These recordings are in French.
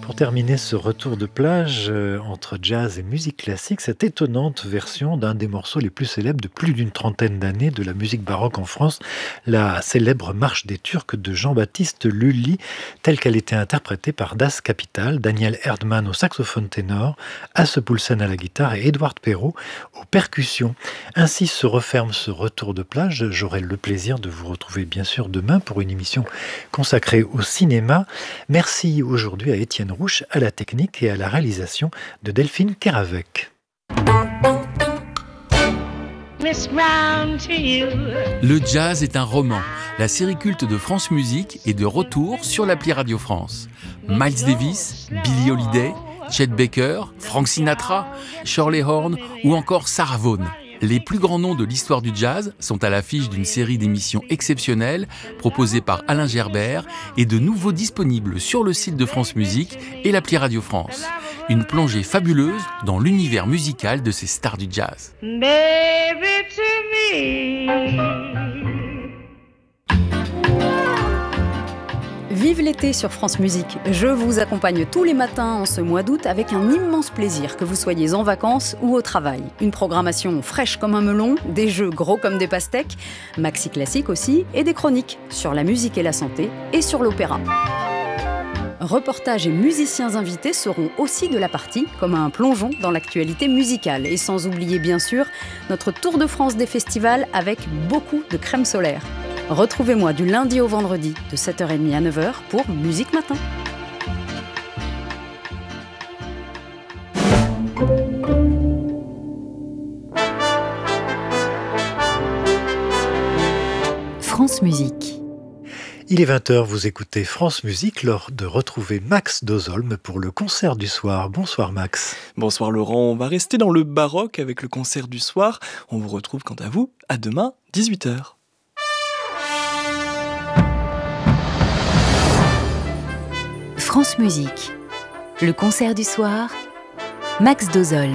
Pour terminer ce retour de plage entre jazz et musique classique, cette étonnante version d'un des morceaux les plus célèbres de plus d'une trentaine d'années de la musique baroque en France, la célèbre Marche des Turcs de Jean-Baptiste Lully, telle qu'elle était interprétée par Das Kapital, Daniel Erdmann au saxophone ténor, Asse Poulsen à la guitare et Édouard Perrault aux percussions. Ainsi se referme ce retour de plage. J'aurai le plaisir de vous retrouver bien sûr demain pour une émission consacrée au cinéma. Merci aujourd'hui à Étienne Rouche à la technique et à la réalisation de Delphine Keravec. Le jazz est un roman. La série culte de France Musique est de retour sur l'appli Radio France. Miles Davis, Billie Holiday, Chet Baker, Frank Sinatra, Shirley Horn ou encore Sarah Vaughan. Les plus grands noms de l'histoire du jazz sont à l'affiche d'une série d'émissions exceptionnelles proposées par Alain Gerbert et de nouveaux disponibles sur le site de France Musique et l'appli Radio France. Une plongée fabuleuse dans l'univers musical de ces stars du jazz. Baby, to me. Vive l'été sur France Musique. Je vous accompagne tous les matins en ce mois d'août avec un immense plaisir, que vous soyez en vacances ou au travail. Une programmation fraîche comme un melon, des jeux gros comme des pastèques, maxi classiques aussi, et des chroniques sur la musique et la santé et sur l'opéra. Reportages et musiciens invités seront aussi de la partie, comme un plongeon dans l'actualité musicale. Et sans oublier bien sûr notre tour de France des festivals avec beaucoup de crème solaire. Retrouvez-moi du lundi au vendredi de 7h30 à 9h pour Musique Matin. France Musique. Il est 20h, vous écoutez France Musique, l'heure de retrouver Max Dozolm pour le concert du soir. Bonsoir Max. Bonsoir Laurent, on va rester dans le baroque avec le concert du soir. On vous retrouve quant à vous à demain, 18h. France Musique, le concert du soir, Max Dozolm.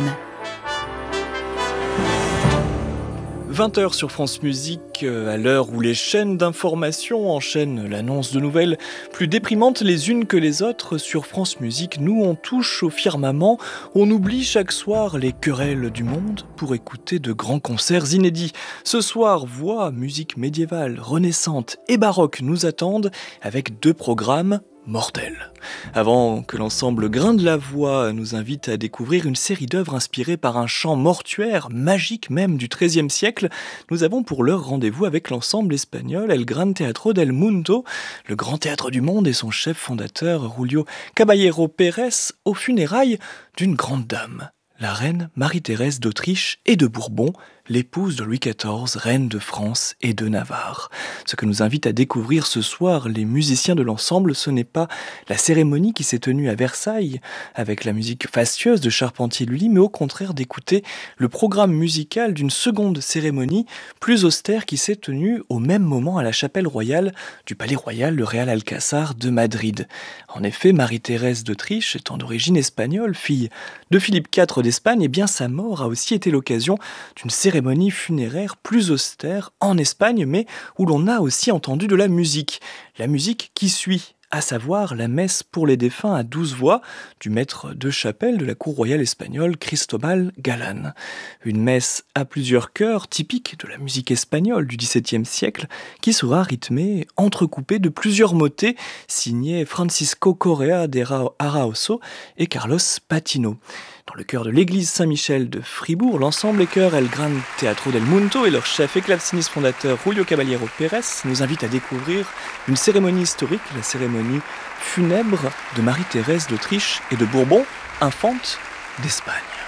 20h sur France Musique, à l'heure où les chaînes d'information enchaînent l'annonce de nouvelles plus déprimantes les unes que les autres, sur France Musique, nous on touche au firmament, on oublie chaque soir les querelles du monde pour écouter de grands concerts inédits. Ce soir, voix, musique médiévale, renaissante et baroque nous attendent avec 2 programmes mortel. Avant que l'ensemble Grain de la Voix nous invite à découvrir une série d'œuvres inspirées par un chant mortuaire, magique même du XIIIe siècle, nous avons pour l'heure rendez-vous avec l'ensemble espagnol El Gran Teatro del Mundo, le grand théâtre du monde, et son chef fondateur Julio Caballero Pérez, aux funérailles d'une grande dame, la reine Marie-Thérèse d'Autriche et de Bourbon, l'épouse de Louis XIV, reine de France et de Navarre. Ce que nous invite à découvrir ce soir les musiciens de l'ensemble, ce n'est pas la cérémonie qui s'est tenue à Versailles, avec la musique fastueuse de Charpentier-Lully, mais au contraire d'écouter le programme musical d'une seconde cérémonie plus austère qui s'est tenue au même moment à la chapelle royale du Palais Royal, le Real Alcázar de Madrid. En effet, Marie-Thérèse d'Autriche, étant d'origine espagnole, fille de Philippe IV d'Espagne, et bien sa mort a aussi été l'occasion d'une cérémonie funéraire plus austère en Espagne, mais où l'on a aussi entendu de la musique qui suit, à savoir la messe pour les défunts à 12 voix du maître de chapelle de la cour royale espagnole Cristobal Galán. Une messe à plusieurs chœurs, typique de la musique espagnole du XVIIe siècle, qui sera rythmée, entrecoupée de plusieurs motets signés Francisco Correa de Arauso et Carlos Patino. Dans le chœur de l'église Saint-Michel de Fribourg, l'ensemble et chœur El Gran Teatro del Mundo et leur chef et claveciniste fondateur Julio Caballero Pérez nous invitent à découvrir une cérémonie historique, la cérémonie funèbre de Marie-Thérèse d'Autriche et de Bourbon, infante d'Espagne.